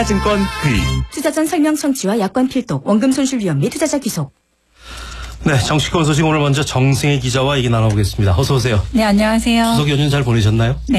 증권 의. 투자 전 설명 청취와 약관 필독, 원금 손실 위험 및 투자자 귀속. 네, 정치권 소식 오늘 먼저 정승혜 기자와 얘기 나눠보겠습니다. 어서 오세요. 네, 안녕하세요. 추석 연휴 잘 보내셨나요? 네.